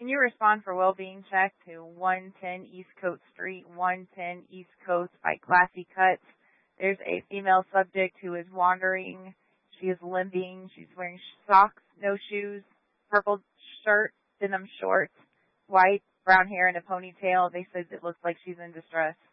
Can you respond for well-being check to 110 East Coast Street, 110 East Coast by Classy Cuts? There's a female subject who is wandering. She is limping. She's wearing socks, no shoes, purple shirt, denim shorts, white, brown hair, and a ponytail. They said it looks like she's in distress.